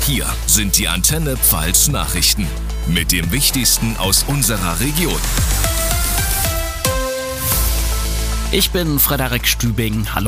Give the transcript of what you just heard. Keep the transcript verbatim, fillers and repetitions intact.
Hier sind die Antenne Pfalz Nachrichten mit dem Wichtigsten aus unserer Region. Ich bin Frederik Stübing. Hallo.